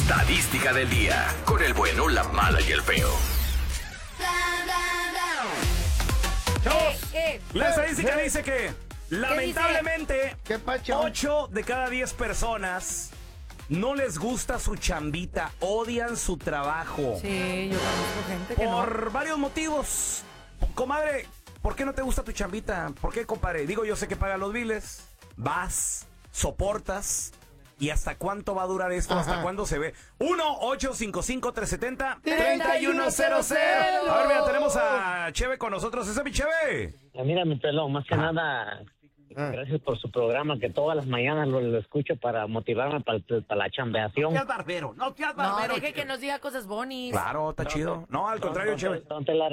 estadística del día, con el bueno, la mala y el feo. Chavos, la estadística dice que, lamentablemente, ¿Qué pacho? 8 de cada 10 personas no les gusta su chambita, odian su trabajo. Sí, yo conozco gente que Por varios motivos. Comadre, ¿por qué no te gusta tu chambita? ¿Por qué, compadre? Digo, yo sé que pagan los biles, vas, soportas. ¿Y hasta cuánto va a durar esto? ¿Hasta cuándo se ve? 1-855-370-3100. A ver, mira, tenemos a Cheve con nosotros. ¿Ese es mi Cheve? Mira, mi pelón, más que nada, gracias por su programa, que todas las mañanas lo escucho para motivarme para la chambeación. No seas barbero, no seas no. No, barbero. deje que nos diga cosas bonis. Claro, está chido. No, al contrario, Cheve. Don Tela,